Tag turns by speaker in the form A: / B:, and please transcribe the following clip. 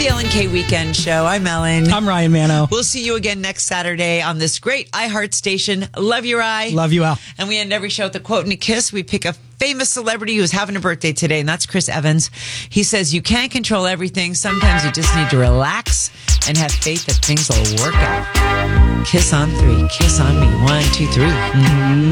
A: the Ellen K Weekend Show. I'm Ellen.
B: I'm Ryan Mano.
A: We'll see you again next Saturday on this great iHeart station. Love you, Rye.
B: Love you, Al.
A: And we end every show with a quote and a kiss. We pick a famous celebrity who's having a birthday today, and that's Chris Evans. He says, you can't control everything. Sometimes you just need to relax and have faith that things will work out. Kiss on three. Kiss on me. 1, 2, 3.